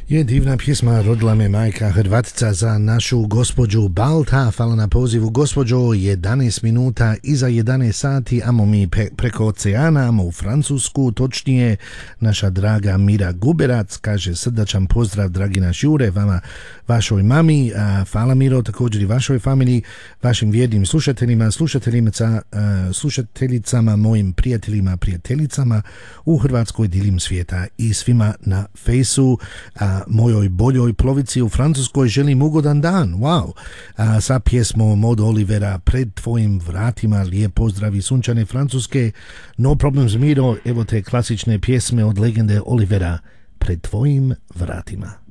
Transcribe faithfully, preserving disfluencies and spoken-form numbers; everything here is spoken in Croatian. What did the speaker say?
Je divna pjesma Rodila me majka Hrvatica za našu gospođu Balta. Hvala na pozivu gospođo. jedanaest minuta iza jedanaest sati, amo mi pe, preko oceana, amo u Francusku, točnije naša draga Mira Guberac kaže srdačan pozdrav dragi naš Jure, vama, vašoj mami, a, hvala Miro, također i vašoj familiji, vašim vjernim slušateljima, slušateljima, a, slušateljicama, mojim prijateljima, prijateljicama u Hrvatskoj, diljem svijeta i svima na fejsu, a mojoj boljoj plovici u Francuskoj želim ugodan dan, wow, a, sa pjesmom od Olivera Pred tvojim vratima, lijep pozdrav iz sunčane Francuske. No problem Miro, evo te klasične pjesme od legende Olivera Pred tvojim vratima.